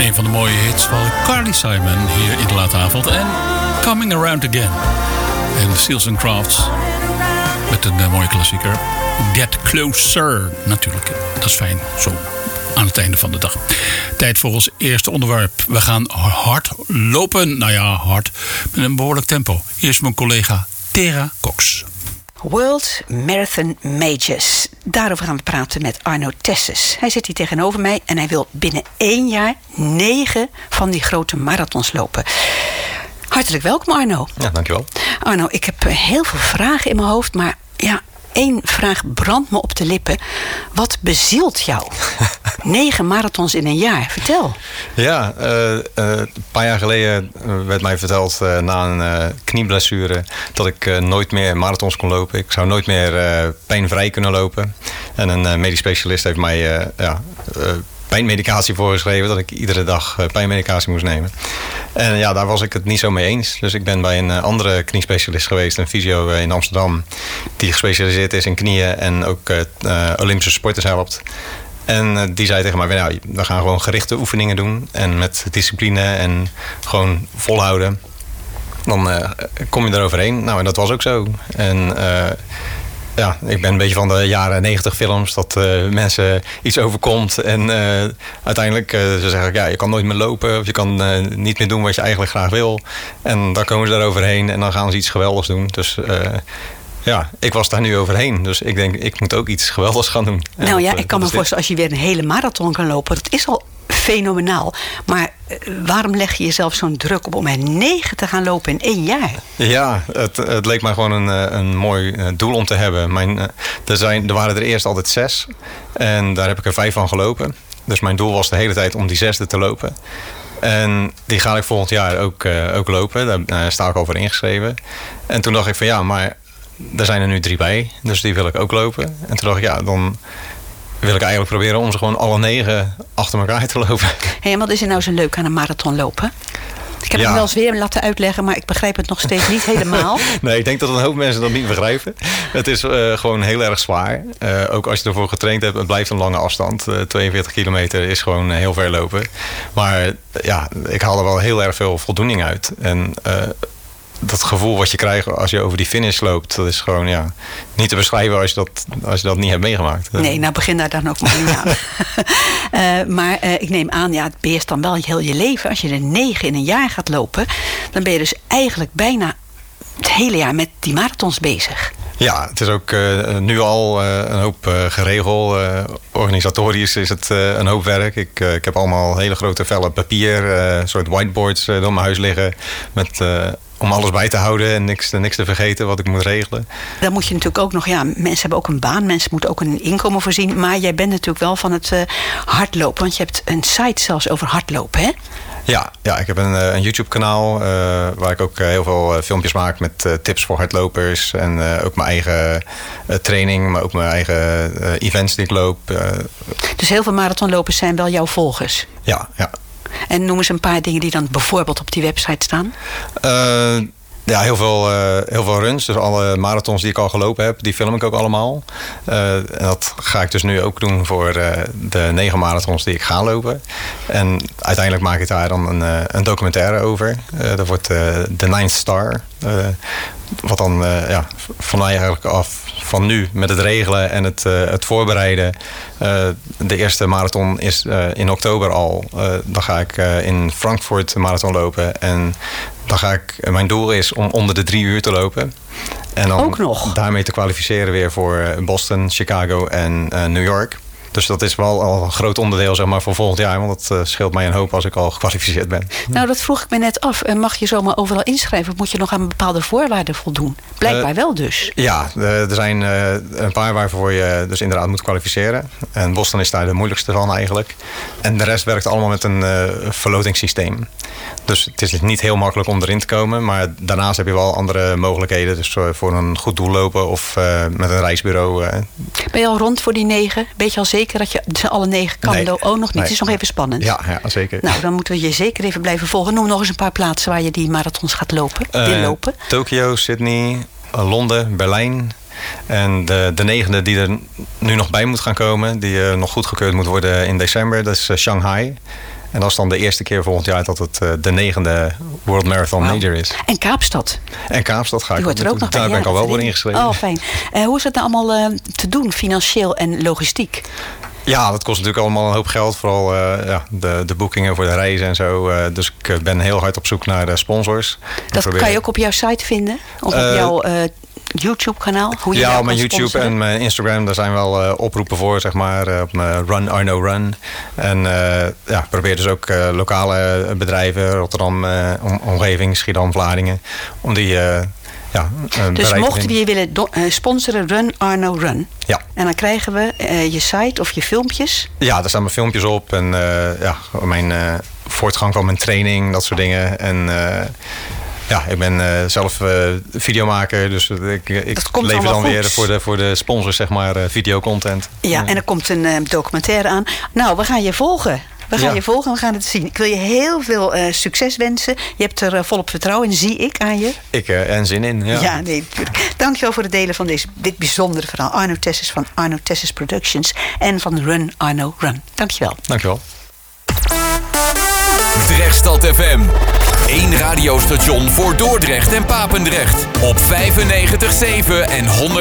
Een van de mooie hits van Carly Simon hier in de late avond. En Coming Around Again. En Seals & Crafts met een mooie klassieker. Get Closer, natuurlijk. Dat is fijn, zo aan het einde van de dag. Tijd voor ons eerste onderwerp. We gaan hard lopen. Nou ja, hard. Met een behoorlijk tempo. Hier is mijn collega Tera Cox. World Marathon Majors. Daarover gaan we praten met Arno Tesses. Hij zit hier tegenover mij en hij wil binnen 1 jaar 9 van die grote marathons lopen. Hartelijk welkom, Arno. Ja, dankjewel. Arno, ik heb heel veel vragen in mijn hoofd, maar ja, 1 vraag brandt me op de lippen. Wat bezielt jou? 9 marathons in een jaar, vertel. Ja, een paar jaar geleden werd mij verteld na een knieblessure dat ik nooit meer marathons kon lopen. Ik zou nooit meer pijnvrij kunnen lopen. En een medisch specialist heeft mij pijnmedicatie voorgeschreven, dat ik iedere dag pijnmedicatie moest nemen. En ja, daar was ik het niet zo mee eens. Dus ik ben bij een andere kniespecialist geweest, een fysio in Amsterdam, die gespecialiseerd is in knieën en ook Olympische sporters helpt. En die zei tegen mij, nou, we gaan gewoon gerichte oefeningen doen. En met discipline en gewoon volhouden. Dan kom je eroverheen. Nou, en dat was ook zo. En ja, ik ben een beetje van de jaren 90 films. Dat mensen iets overkomt. En uiteindelijk ze zeggen, ja, je kan nooit meer lopen. Of je kan niet meer doen wat je eigenlijk graag wil. En dan komen ze eroverheen. En dan gaan ze iets geweldigs doen. Dus ja, ik was daar nu overheen. Dus ik denk, ik moet ook iets geweldigs gaan doen. Nou ja, ik kan me voorstellen, als je weer een hele marathon kan lopen, dat is al fenomenaal. Maar waarom leg je jezelf zo'n druk op om er 9 te gaan lopen in 1 jaar? Ja, het leek mij gewoon een mooi doel om te hebben. Er waren er eerst altijd 6. En daar heb ik er 5 van gelopen. Dus mijn doel was de hele tijd om die 6e te lopen. En die ga ik volgend jaar ook lopen. Daar sta ik al voor ingeschreven. En toen dacht ik van ja, maar er zijn er nu 3 bij, dus die wil ik ook lopen. En toen dacht ik, ja, dan wil ik eigenlijk proberen om ze gewoon alle 9 achter elkaar te lopen. En wat is er nou zo leuk aan een marathon lopen? Ik heb hem wel eens weer laten uitleggen, maar ik begrijp het nog steeds niet helemaal. Nee, ik denk dat een hoop mensen dat niet begrijpen. Het is gewoon heel erg zwaar. Ook als je ervoor getraind hebt, het blijft een lange afstand. 42 kilometer is gewoon heel ver lopen. Maar ja, ik haal er wel heel erg veel voldoening uit. En dat gevoel wat je krijgt als je over die finish loopt, dat is gewoon niet te beschrijven als je dat niet hebt meegemaakt. Nee, nou begin daar dan ook maar niet aan. Maar ik neem aan, het beheerst dan wel heel je leven. Als je er 9 in een jaar gaat lopen, dan ben je dus eigenlijk bijna het hele jaar met die marathons bezig. Ja, het is ook nu al een hoop geregeld. Organisatorisch is het een hoop werk. Ik heb allemaal hele grote vellen papier, soort whiteboards door mijn huis liggen om alles bij te houden en niks te vergeten wat ik moet regelen. Dan moet je natuurlijk ook nog, mensen hebben ook een baan, mensen moeten ook een inkomen voorzien. Maar jij bent natuurlijk wel van het hardlopen, want je hebt een site zelfs over hardlopen, hè? Ja, ik heb een YouTube-kanaal waar ik ook heel veel filmpjes maak met tips voor hardlopers. En ook mijn eigen training, maar ook mijn eigen events die ik loop. Dus heel veel marathonlopers zijn wel jouw volgers? Ja. En noem eens een paar dingen die dan bijvoorbeeld op die website staan. Ja, heel veel runs. Dus alle marathons die ik al gelopen heb, die film ik ook allemaal. En dat ga ik dus nu ook doen voor de 9 marathons die ik ga lopen. En uiteindelijk maak ik daar dan een documentaire over. Dat wordt The Ninth Star. Wat dan van mij eigenlijk af van nu met het regelen en het voorbereiden. De eerste marathon is in oktober al. Dan ga ik in Frankfurt een marathon lopen. En mijn doel is om onder de 3 uur te lopen. En dan ook nog daarmee te kwalificeren weer voor Boston, Chicago en New York. Dus dat is wel al een groot onderdeel, zeg maar, voor volgend jaar. Want dat scheelt mij een hoop als ik al gekwalificeerd ben. Nou, dat vroeg ik me net af. Mag je zomaar overal inschrijven? Of moet je nog aan bepaalde voorwaarden voldoen? Blijkbaar wel dus. Ja, er zijn een paar waarvoor je dus inderdaad moet kwalificeren. En Boston is daar de moeilijkste van eigenlijk. En de rest werkt allemaal met een verlotingssysteem. Dus het is niet heel makkelijk om erin te komen. Maar daarnaast heb je wel andere mogelijkheden. Dus voor een goed doel lopen of met een reisbureau. Ben je al rond voor die 9? Weet je al zeker dat je ze alle 9 kan lopen? Oh, nog niet. Nee. Het is nog even spannend. Ja, zeker. Nou, dan moeten we je zeker even blijven volgen. Noem nog eens een paar plaatsen waar je die marathons gaat lopen. Tokio, Sydney, Londen, Berlijn. En de 9e die er nu nog bij moet gaan komen, die nog goedgekeurd moet worden in december, dat is Shanghai. En dat is dan de eerste keer volgend jaar dat het de 9e World Marathon Major is. En Kaapstad. En Kaapstad ga ik hoort er ook nog bij. Daar ben ik al wel voor ingeschreven. Oh, fijn. Hoe is het nou allemaal te doen, financieel en logistiek? Ja, dat kost natuurlijk allemaal een hoop geld. Vooral de boekingen voor de reizen en zo. Dus ik ben heel hard op zoek naar sponsors. Dat kan je ook op jouw site vinden? Of op jouw YouTube-kanaal? Ja, op mijn YouTube en mijn Instagram. Daar zijn wel oproepen voor, zeg maar. Op mijn Run Arno Run. En ik probeer dus ook lokale bedrijven. Rotterdam, omgeving, Schiedam, Vlaardingen. Om die... dus mochten we je willen sponsoren, Run Arno Run. Ja. En dan krijgen we je site of je filmpjes. Ja, daar staan mijn filmpjes op. En mijn voortgang van mijn training, dat soort dingen. En ik ben zelf videomaker. Dus ik lever dan weer voor de sponsors, zeg maar, videocontent. Ja, en er komt een documentaire aan. Nou, we gaan je volgen. We gaan het zien. Ik wil je heel veel succes wensen. Je hebt er volop vertrouwen in, zie ik aan je. Ik en zin in, ja. Ja, nee, dankjewel voor het delen van dit bijzondere verhaal. Arno Tesses van Arno Tesses Productions en van Run Arno Run. Dankjewel. Dankjewel. Drechtstad FM. 1 radiostation voor Dordrecht en Papendrecht. Op 95.7 en 106.8